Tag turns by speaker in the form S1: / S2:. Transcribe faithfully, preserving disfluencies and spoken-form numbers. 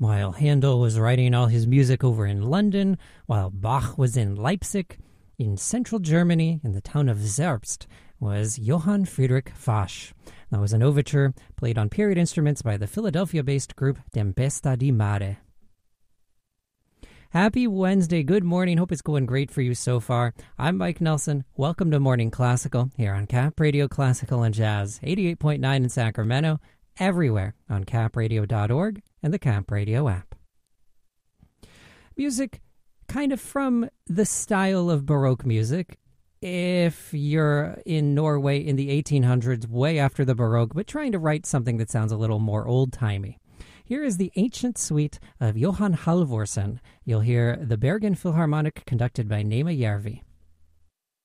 S1: While Handel was writing all his music over in London, while Bach was in Leipzig, in central Germany, in the town of Zerbst, was Johann Friedrich Fasch. That was an overture played on period instruments by the Philadelphia-based group Tempesta di Mare. Happy Wednesday. Good morning. Hope it's going great for you so far. I'm Mike Nelson. Welcome to Morning Classical here on Cap Radio Classical and Jazz, eighty-eight point nine in Sacramento, everywhere on cap radio dot org and the Cap Radio app. Music kind of from the style of Baroque music. If you're in Norway in the eighteen hundreds, way after the Baroque, but trying to write something that sounds a little more old-timey. Here is the Ancient Suite of Johan Halvorsen. You'll hear the Bergen Philharmonic conducted by Nema Järvi.